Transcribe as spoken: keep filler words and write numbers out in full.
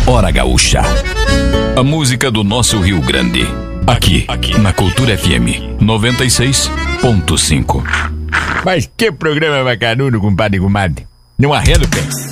Hora Gaúcha. A música do nosso Rio Grande. Aqui, aqui na Cultura F M noventa e seis ponto cinco. Mas que programa bacanudo, compadre e comadre. Não arrendo, pé.